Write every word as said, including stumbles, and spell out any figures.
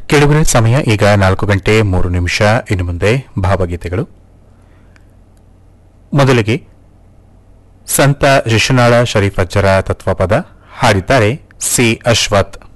ಕೆಳಗಡೆ ಸಮಯ ಈಗ ನಾಲ್ಕು ಗಂಟೆ ಮೂರು ನಿಮಿಷ. ಇನ್ನು ಮುಂದೆ ಭಾವಗೀತೆಗಳು. ಮೊದಲಿಗೆ ಸಂತ ಶಿಶುನಾಳ ಶರೀಫ್ ಅಜ್ಜರ ತತ್ವಪದ ಹಾಡಿದ್ದಾರೆ ಸಿ ಅಶ್ವಥ್.